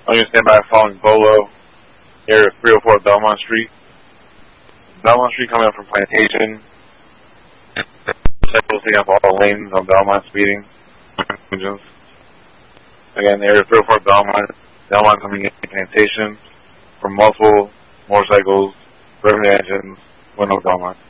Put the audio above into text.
On your standby following Bolo, area 304 Belmont Street. Belmont Street coming up from Plantation. Cycles taking up all lanes on Belmont speeding. Engines. Again, area 304 Belmont. Belmont coming in Plantation from multiple motorcycles, revenue engines, Window Belmont.